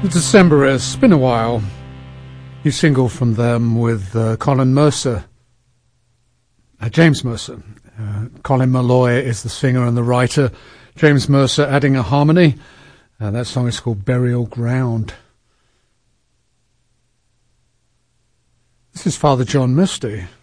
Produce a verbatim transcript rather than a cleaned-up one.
Decemberists, it's been a while. New single from them with uh, Colin Mercer, uh, James Mercer. Uh, Colin Malloy is the singer and the writer. James Mercer adding a harmony. Uh, that song is called Burial Ground. This is Father John Misty.